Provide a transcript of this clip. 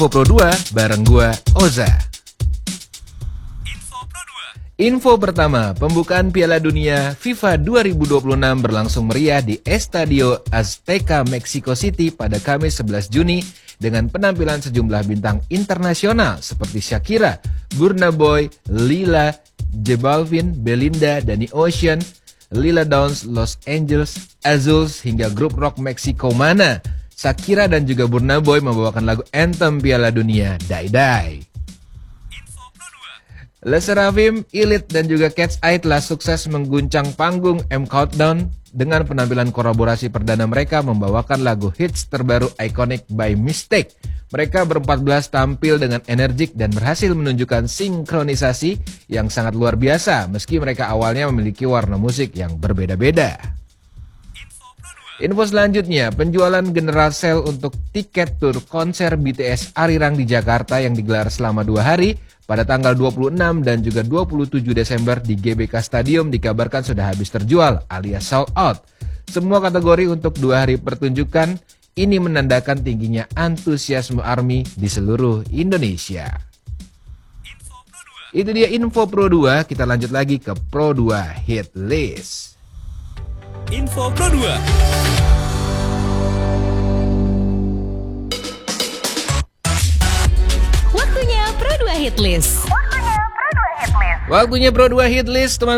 Pro 2 bareng gua Oza. Info pertama, pembukaan Piala Dunia FIFA 2026 berlangsung meriah di Estadio Azteca, Mexico City pada Kamis 11 Juni dengan penampilan sejumlah bintang internasional seperti Shakira, Burna Boy, Lila, J Balvin, Belinda, Danny Ocean, Lila Downs, Los Angeles Azules hingga grup rock Meksiko Mana. Shakira dan juga Burna Boy membawakan lagu anthem Piala Dunia, Die Die. Le Sserafim, Elite dan juga Cat's Eye telah sukses mengguncang panggung M Countdown dengan penampilan kolaborasi perdana mereka membawakan lagu hits terbaru Iconic by Mistake. Mereka ber-14 tampil dengan energik dan berhasil menunjukkan sinkronisasi yang sangat luar biasa meski mereka awalnya memiliki warna musik yang berbeda-beda. Info selanjutnya, penjualan general sale untuk tiket tur konser BTS Arirang di Jakarta yang digelar selama 2 hari pada tanggal 26 dan juga 27 Desember di GBK Stadium dikabarkan sudah habis terjual alias sold out. Semua kategori untuk 2 hari pertunjukan ini menandakan tingginya antusiasme ARMY di seluruh Indonesia. Itu dia info Pro 2, kita lanjut lagi ke Pro 2 Hit List. Info Pro 2. Waktunya Pro 2 Hit List. Waktunya Pro 2 Hit List, teman.